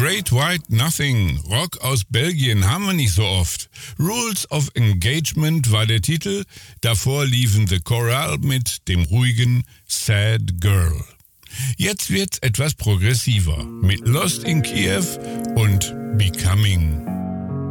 Great White Nothing, Rock aus Belgien, haben wir nicht so oft. Rules of Engagement war der Titel, davor liefen The Chorale mit dem ruhigen Sad Girl. Jetzt wird's etwas progressiver mit Lost in Kiev und Becoming.